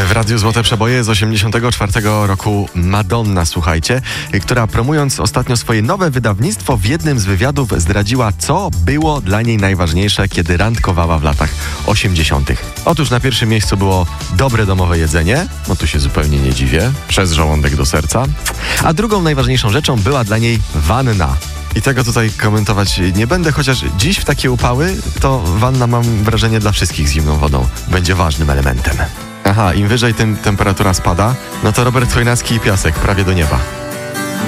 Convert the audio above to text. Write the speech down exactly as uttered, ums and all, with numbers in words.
W Radiu Złote Przeboje z osiemdziesiątego czwartego roku Madonna, słuchajcie, która promując ostatnio swoje nowe wydawnictwo w jednym z wywiadów zdradziła, co było dla niej najważniejsze, kiedy randkowała w latach osiemdziesiątych. Otóż na pierwszym miejscu było dobre domowe jedzenie, no tu się zupełnie nie dziwię, przez żołądek do serca, a drugą najważniejszą rzeczą była dla niej wanna. I tego tutaj komentować nie będę, chociaż dziś w takie upały to wanna, mam wrażenie, dla wszystkich z zimną wodą będzie ważnym elementem. Aha, im wyżej, tym temperatura spada, no to Robert Chojnacki i piasek prawie do nieba.